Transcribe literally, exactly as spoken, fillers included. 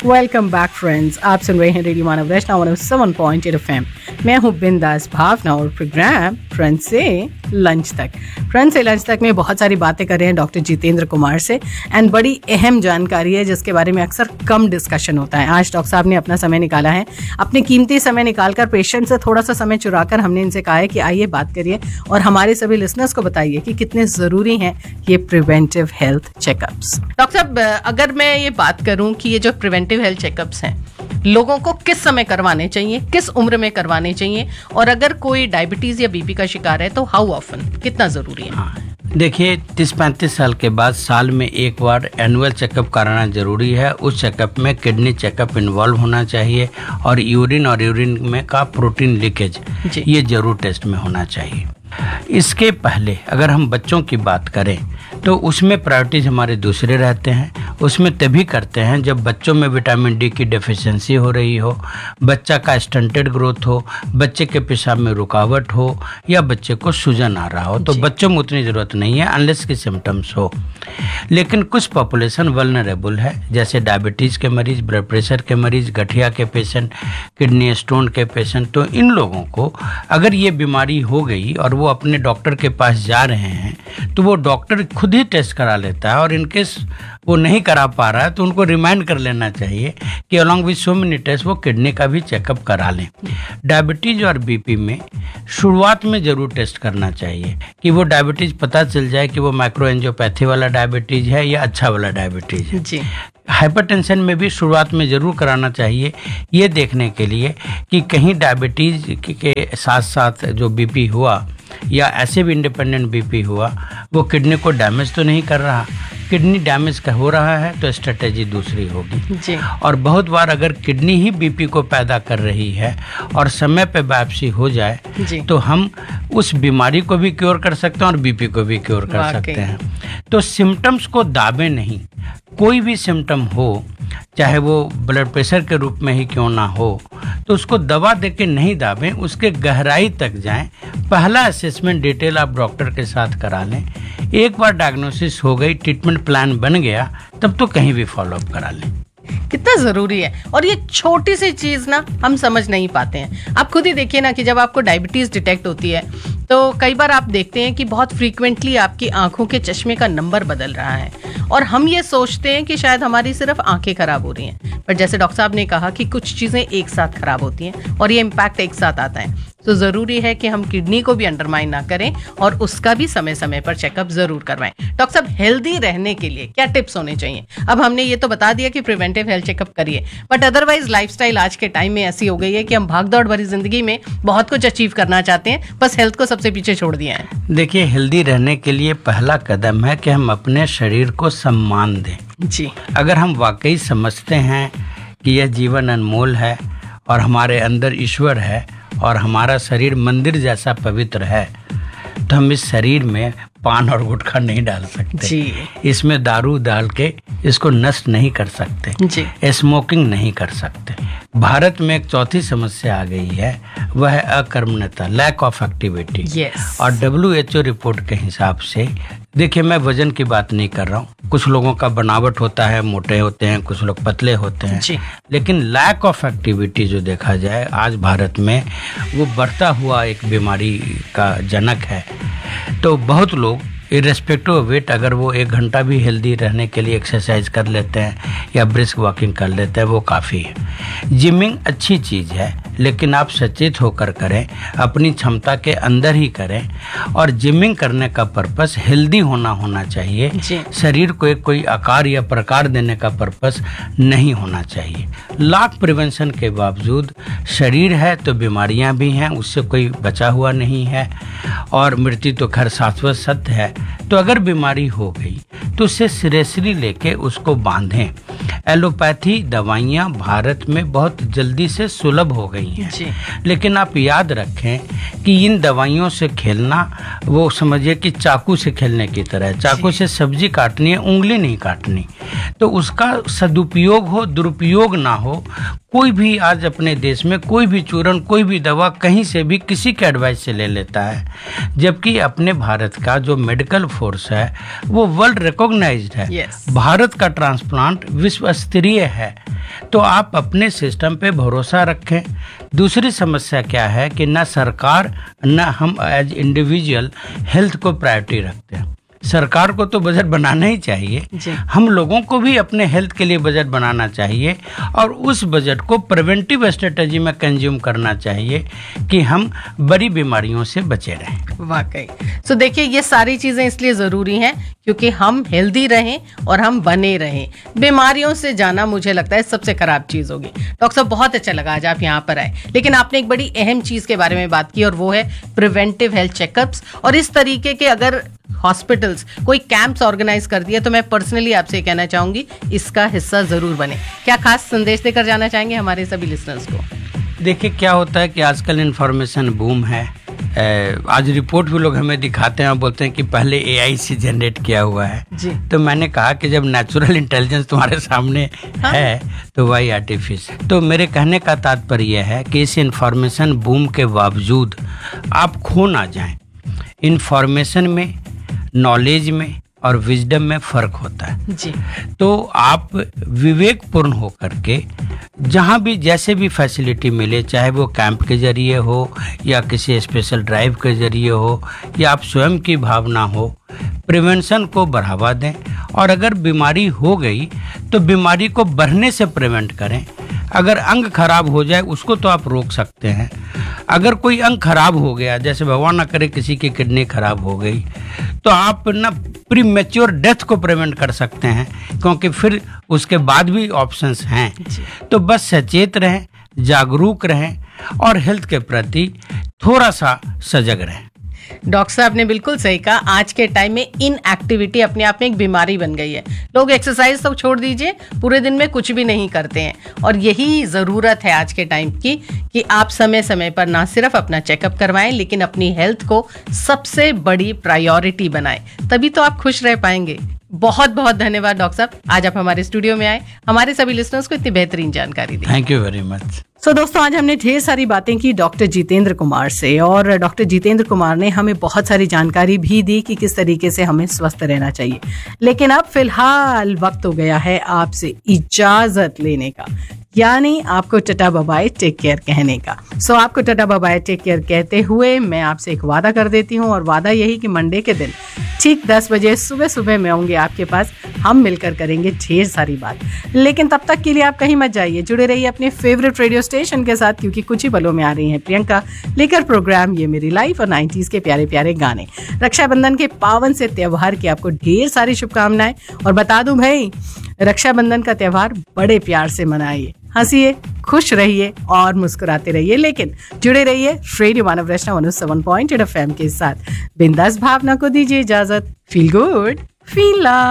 Welcome back friends, आप सुन रहे हैं रेडियो मानव वैष्णव one O seven point eight F M. मैं हूं बिंदास भावना और प्रोग्राम फ्रेंड्स से लंच तक। फ्रेंड्स से लंच तक में बहुत सारी बातें कर रहे हैं डॉक्टर जितेंद्र कुमार से, एंड बड़ी अहम जानकारी है जिसके बारे में अक्सर कम डिस्कशन होता है। आज डॉक्टर साहब ने अपना समय निकाला है, अपने कीमती समय निकालकर पेशेंट से थोड़ा सा समय चुराकर हमने इनसे कहा है कि आइए बात करिए और हमारे सभी लिसनर्स को बताइए कि कितने ज़रूरी हैं ये प्रिवेंटिव हेल्थ चेकअप्स। डॉक्टर साहब, अगर मैं ये बात करूं कि ये जो प्रिवेंटिव हेल्थ चेकअप्स हैं लोगों को किस समय करवाने चाहिए, किस उम्र में करवाने चाहिए, और अगर कोई डायबिटीज या बीपी का शिकार है तो हाउ ऑफन, कितना जरूरी है? हाँ, देखिए तीस पैंतीस साल के बाद साल में एक बार एनुअल चेकअप कराना जरूरी है। उस चेकअप में किडनी चेकअप इन्वॉल्व होना चाहिए और यूरिन और यूरिन में का प्रोटीन लीकेज ये जरूर टेस्ट में होना चाहिए। इसके पहले अगर हम बच्चों की बात करें तो उसमें प्रायोरिटीज हमारे दूसरे रहते हैं। उसमें तभी करते हैं जब बच्चों में विटामिन डी की डेफिशिएंसी हो रही हो, बच्चा का स्टंटेड ग्रोथ हो, बच्चे के पेशाब में रुकावट हो या बच्चे को सूजन आ रहा हो, तो बच्चों में उतनी ज़रूरत नहीं है अनलेस की सिम्टम्स हो। लेकिन कुछ पॉपुलेशन वल्नरेबल है, जैसे डायबिटीज़ के मरीज, ब्लड प्रेशर के मरीज, गठिया के पेशेंट, किडनी स्टोन के पेशेंट, तो इन लोगों को अगर ये बीमारी हो गई और वो अपने डॉक्टर के पास जा रहे हैं तो वो डॉक्टर खुद ही टेस्ट करा लेता है, और इनकेस वो नहीं करा पा रहा है तो उनको रिमाइंड कर लेना चाहिए कि along with so many test वो किडनी का भी चेकअप करा लें। डायबिटीज और बीपी में शुरुआत में जरूर टेस्ट करना चाहिए कि वो डायबिटीज पता चल जाए कि वो माइक्रोएंजियोपैथी वाला डायबिटीज है या अच्छा वाला डायबिटीज है। जी। हाइपरटेंशन में भी शुरुआत में ज़रूर कराना चाहिए, ये देखने के लिए कि कहीं डायबिटीज़ के साथ साथ जो बीपी हुआ या ऐसे भी इंडिपेंडेंट बीपी हुआ वो किडनी को डैमेज तो नहीं कर रहा। किडनी डैमेज का हो रहा है तो स्ट्रेटेजी दूसरी होगी जी। और बहुत बार अगर किडनी ही बीपी को पैदा कर रही है और समय पे बायोप्सी हो जाए जी, तो हम उस बीमारी को भी क्योर कर सकते हैं और बीपी को भी क्योर कर सकते हैं। तो सिम्टम्स को दाबे नहीं, कोई भी सिम्टम हो, चाहे वो ब्लड प्रेशर के रूप में ही क्यों ना हो, तो उसको दवा देके नहीं दाबें, उसके गहराई तक जाएं। पहला असेसमेंट डिटेल आप डॉक्टर के साथ करा लें। एक बार डायग्नोसिस हो गई, ट्रीटमेंट प्लान बन गया, तब तो कहीं भी फॉलोअप करा लें। कितना जरूरी है, और ये छोटी सी चीज ना हम समझ नहीं पाते हैं। आप खुद ही देखिए ना कि जब आपको डायबिटीज डिटेक्ट होती है तो कई बार आप देखते हैं कि बहुत फ्रीक्वेंटली आपकी आंखों के चश्मे का नंबर बदल रहा है, और हम ये सोचते हैं कि शायद हमारी सिर्फ आंखें खराब हो रही हैं, पर जैसे डॉक्टर साहब ने कहा कि कुछ चीजें एक साथ खराब होती हैं और ये इम्पैक्ट एक साथ आता है। तो जरूरी है कि हम किडनी को भी अंडरमाइन ना करें और उसका भी समय समय पर चेकअप जरूर करवाएं। डॉक्टर साहब, हेल्दी रहने के लिए क्या टिप्स होने चाहिए? अब हमने ये तो बता दिया कि प्रिवेंटिव हेल्थ चेकअप करिए, बट अदरवाइज लाइफस्टाइल आज के टाइम में ऐसी हो गई है कि हम भागदौड़ भरी जिंदगी में बहुत कुछ अचीव करना चाहते हैं, बस हेल्थ को सबसे पीछे छोड़ दिया है। देखिए, हेल्दी रहने के लिए पहला कदम है कि हम अपने शरीर को सम्मान दें जी। अगर हम वाकई समझते हैं कि यह जीवन अनमोल है और हमारे अंदर ईश्वर है और हमारा शरीर मंदिर जैसा पवित्र है, तो हम इस शरीर में पान और गुटखा नहीं डाल सकते जी। इसमें दारू डाल के इसको नष्ट नहीं कर सकते जी। स्मोकिंग नहीं कर सकते। भारत में एक चौथी समस्या आ गई है, वह है अकर्मण्यता, लैक ऑफ एक्टिविटी yes। और डब्ल्यू एच ओ रिपोर्ट के हिसाब से, देखिए मैं वजन की बात नहीं कर रहा हूँ, कुछ लोगों का बनावट होता है, मोटे होते हैं, कुछ लोग पतले होते हैं जी। लेकिन लैक ऑफ एक्टिविटी जो देखा जाए आज भारत में, वो बढ़ता हुआ एक बीमारी का जनक है। तो बहुत लोग इरेस्पेक्टिव ऑफ वेट, अगर वो एक घंटा भी हेल्दी रहने के लिए एक्सरसाइज कर लेते हैं या ब्रिस्क वॉकिंग कर लेते हैं, वो काफ़ी है। जिमिंग अच्छी चीज़ है, लेकिन आप सचेत होकर करें, अपनी क्षमता के अंदर ही करें, और जिमिंग करने का पर्पस हेल्दी होना होना चाहिए, शरीर को एक कोई आकार या प्रकार देने का पर्पस नहीं होना चाहिए। लाख प्रिवेंशन के बावजूद शरीर है तो बीमारियां भी हैं, उससे कोई बचा हुआ नहीं है, और मृत्यु तो खैर शाश्वत सत्य है। तो अगर बीमारी हो गई तो उससे सीरियसली लेके उसको बांधें। एलोपैथी दवाइयाँ भारत में बहुत जल्दी से सुलभ हो गई हैं, लेकिन आप याद रखें कि इन दवाइयों से खेलना, वो समझिए कि चाकू से खेलने की तरह है। चाकू से सब्जी काटनी है, उंगली नहीं काटनी। तो उसका सदुपयोग हो, दुरुपयोग ना हो। कोई भी आज अपने देश में कोई भी चूरन, कोई भी दवा कहीं से भी किसी के एडवाइस से ले लेता है, जबकि अपने भारत का जो मेडिकल फोर्स है वो वर्ल्ड रिकॉग्नाइज्ड है। yes. भारत का ट्रांसप्लांट विश्व स्तरीय है तो आप अपने सिस्टम पे भरोसा रखें। दूसरी समस्या क्या है कि न सरकार न हम एज इंडिविजुअल हेल्थ को प्रायोरिटी रखते हैं। सरकार को तो बजट बनाना ही चाहिए, हम लोगों को भी अपने हेल्थ के लिए बजट बनाना चाहिए और उस बजट को प्रिवेंटिव स्ट्रेटजी में कंज्यूम करना चाहिए कि हम बड़ी बीमारियों से बचे रहें। वाकई सो देखिए, ये सारी चीजें इसलिए जरूरी हैं क्योंकि हम हेल्दी रहें और हम बने रहें। बीमारियों से जाना मुझे लगता है सबसे खराब चीज होगी। डॉक्टर साहब, बहुत अच्छा लगा आज आप यहाँ पर आए, लेकिन आपने एक बड़ी अहम चीज के बारे में बात की और वो है प्रिवेंटिव हेल्थ चेकअप्स। और इस तरीके के अगर हॉस्पिटल्स कोई कैंप्स ऑर्गेनाइज कर दिया तो मैं पर्सनली आपसे कहना चाहूंगी इसका हिस्सा जरूर बने। क्या खास संदेश देकर जाना चाहेंगे हमारे सभी लिसनर्स को? देखिए, क्या होता है कि आजकल इंफॉर्मेशन बूम है। आज रिपोर्ट भी लोग हमें दिखाते हैं और बोलते हैं कि पहले एआई से जनरेट किया हुआ है जी। तो मैंने कहा कि जब नेचुरल इंटेलिजेंस तुम्हारे सामने हाँ? है तो वही आर्टिफिशियल। तो मेरे कहने का तात्पर्य यह है कि इस इंफॉर्मेशन बूम के बावजूद आप खो ना जाएं। इंफॉर्मेशन में, नॉलेज में और विजडम में फ़र्क होता है जी। तो आप विवेकपूर्ण होकर के जहाँ भी जैसे भी फैसिलिटी मिले, चाहे वो कैंप के जरिए हो या किसी स्पेशल ड्राइव के जरिए हो या आप स्वयं की भावना हो, प्रिवेंशन को बढ़ावा दें। और अगर बीमारी हो गई तो बीमारी को बढ़ने से प्रिवेंट करें। अगर अंग खराब हो जाए उसको तो आप रोक सकते हैं। अगर कोई अंग खराब हो गया, जैसे भगवान ना करे किसी की किडनी खराब हो गई, तो आप ना प्रीमेच्योर डेथ को प्रिवेंट कर सकते हैं, क्योंकि फिर उसके बाद भी ऑप्शंस हैं। तो बस सचेत रहें, जागरूक रहें और हेल्थ के प्रति थोड़ा सा सजग रहें। डॉक्टर साहब ने बिल्कुल सही कहा। आज के टाइम में इनएक्टिविटी अपने आप में एक बीमारी बन गई है। लोग एक्सरसाइज तो छोड़ दीजिए, पूरे दिन में कुछ भी नहीं करते हैं। और यही ज़रूरत है आज के टाइम की कि आप समय समय पर ना सिर्फ अपना चेकअप करवाएं, लेकिन अपनी हेल्थ को सबसे बड़ी प्रायोरिटी बनाएं। तभी तो आप खुश रह पाएंगे। बहुत बहुत धन्यवाद डॉक्टर साहब, आज आप हमारे स्टूडियो में आए, हमारे सभी लिसनर्स को इतनी बेहतरीन जानकारी दी। Thank you very much. So so, दोस्तों, आज हमने ढेर सारी बातें की डॉक्टर जितेंद्र कुमार से और डॉक्टर जितेंद्र कुमार ने हमें बहुत सारी जानकारी भी दी कि किस तरीके से हमें स्वस्थ रहना चाहिए। लेकिन अब फिलहाल वक्त हो गया है आपसे इजाजत लेने का, यानी आपको tata bye bye take care कहने का। सो so, आपको tata bye bye take care कहते हुए मैं आपसे एक वादा कर देती हूँ, और वादा यही कि मंडे के दिन ठीक दस बजे सुबह सुबह मैं आऊँगी आपके पास। हम मिलकर करेंगे ढेर सारी बात। लेकिन तब तक के लिए आप कहीं मत जाइए, जुड़े रहिए अपने फेवरेट रेडियो स्टेशन के साथ, क्योंकि कुछ ही पलों में आ रही हैं प्रियंका लेकर प्रोग्राम ये मेरी लाइफ और नाइंटीज़ के प्यारे प्यारे गाने। रक्षाबंधन के पावन से त्योहार की आपको ढेर सारी शुभकामनाएं। और बता दूं भाई, रक्षाबंधन का त्योहार बड़े प्यार से मनाइए, हंसिए, खुश रहिए और मुस्कुराते रहिए, लेकिन जुड़े रहिए रेडियो मानव रचना one O seven point eight F M के साथ। बिंदास भावना को दीजिए इजाजत। Feel good, feel love.